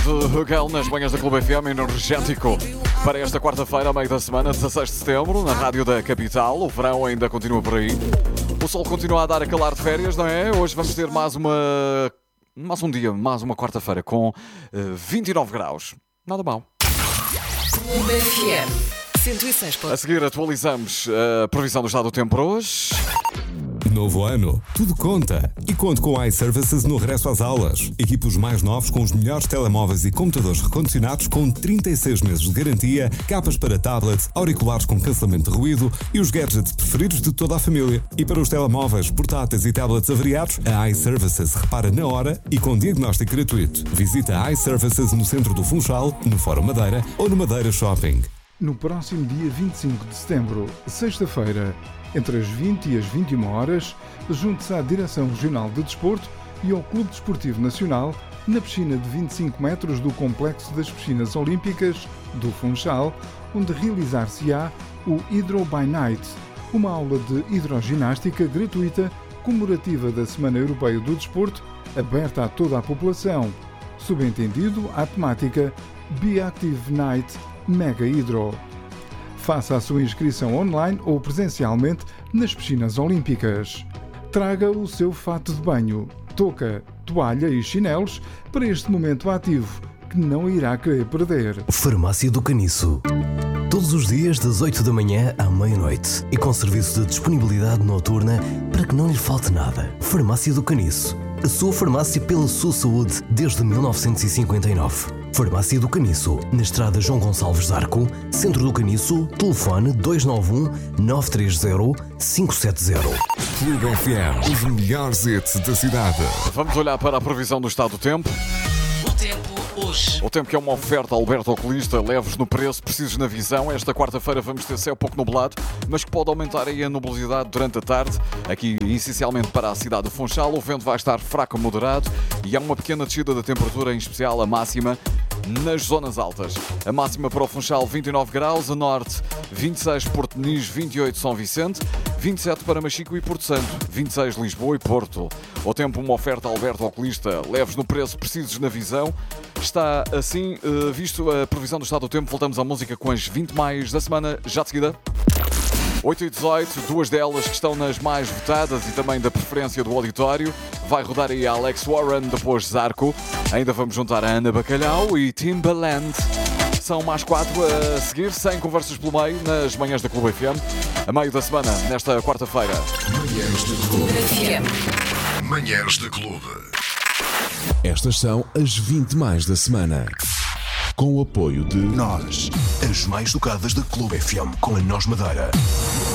de Hugel nas manhãs da Clube FM, energético para esta quarta-feira, a meio da semana, 16 de setembro, na rádio da capital. O verão ainda continua por aí. O sol continua a dar a calar de férias, não é? Hoje vamos ter mais uma quarta-feira com 29 graus. Nada mal. Clube FM 106. A seguir atualizamos a previsão do estado do tempo para hoje. Novo ano, tudo conta. E conte com a iServices no regresso às aulas. Equipe os mais novos com os melhores telemóveis e computadores recondicionados com 36 meses de garantia, capas para tablets, auriculares com cancelamento de ruído e os gadgets preferidos de toda a família. E para os telemóveis, portáteis e tablets avariados, a iServices repara na hora e com diagnóstico gratuito. Visita a iServices no centro do Funchal, no Fórum Madeira ou no Madeira Shopping. No próximo dia 25 de setembro, sexta-feira, entre as 20 e as 21 horas, junte-se à Direção Regional de Desporto e ao Clube Desportivo Nacional na piscina de 25 metros do Complexo das Piscinas Olímpicas do Funchal, onde realizar-se-á o Hydro by Night, uma aula de hidroginástica gratuita comemorativa da Semana Europeia do Desporto, aberta a toda a população. Subentendido à temática Be Active Night Mega Hydro. Faça a sua inscrição online ou presencialmente nas piscinas olímpicas. Traga o seu fato de banho, touca, toalha e chinelos para este momento ativo que não irá querer perder. Farmácia do Caniço. Todos os dias das 8 da manhã à meia-noite e com serviço de disponibilidade noturna para que não lhe falte nada. Farmácia do Caniço. A sua farmácia pela sua saúde desde 1959. Farmácia do Caniço, na estrada João Gonçalves Arco, centro do Caniço, telefone 291-930-570. Clube FM, os melhores hits da cidade. Vamos olhar para a previsão do estado do tempo. O tempo hoje. O tempo que é uma oferta Alberto Oculista, leves no preço, precisos na visão. Esta quarta-feira vamos ter céu pouco nublado, mas que pode aumentar aí a nubosidade durante a tarde. Aqui, essencialmente para a cidade de Funchal, o vento vai estar fraco a moderado e há uma pequena descida da temperatura, em especial a máxima nas zonas altas. A máxima para o Funchal 29 graus, a norte 26 Porto Nis, 28 São Vicente, 27 para Machico e Porto Santo, 26 Lisboa e Porto. O tempo uma oferta Alberto Oculista, leves no preço, precisos na visão. Está assim, visto a previsão do estado do tempo, voltamos à música com as 20 mais da semana, já de seguida. 8 e 18, duas delas que estão nas mais votadas e também da preferência do auditório. Vai rodar aí a Alex Warren, depois Zarco. Ainda vamos juntar a Ana Bacalhau e Timbaland. São mais 4 a seguir, sem conversas pelo meio, nas manhãs da Clube FM. A meio da semana, nesta quarta-feira. Manhãs da Clube Clube. FM. Manhãs da Clube. Estas são as 20 mais da semana. Com o apoio de Nós, as mais tocadas da Clube FM com a Nós Madeira.